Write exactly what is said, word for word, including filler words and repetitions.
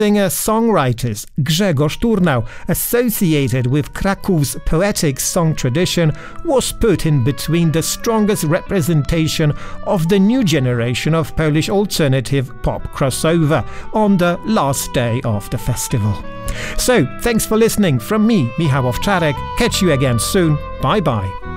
Singer-songwriters Grzegorz Turnał, associated with Krakow's poetic song tradition, was put in between the strongest representation of the new generation of Polish alternative pop crossover on the last day of the festival. So, thanks for listening from me, Michał Owczarek. Catch you again soon. Bye bye.